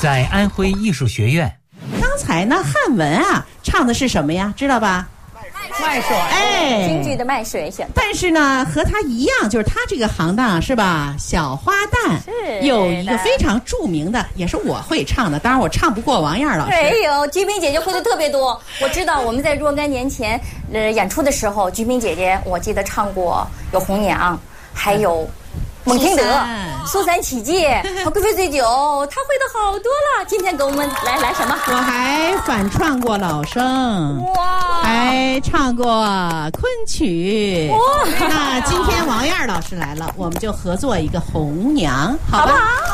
在安徽艺术学院。 刚才呢，汉文啊唱的是什么呀？知道吧？ 卖水， 哎， 京剧的卖水选。 但是呢，和他一样，就是他这个行当是吧？小花旦有一个非常著名的，也是我会唱的，当然我唱不过王燕老师。 哎呦，菊萍姐姐会的特别多。我知道我们在若干年前演出的时候，菊萍姐姐我记得唱过有红娘，还有蒙廷德、苏三起解和贵妃醉酒，她会的好多了。今天给我们来什么？ 我还反串过老生， 哇， 还唱过昆曲。哇，那今天王燕老师来了，我们就合作一个红娘，好吧？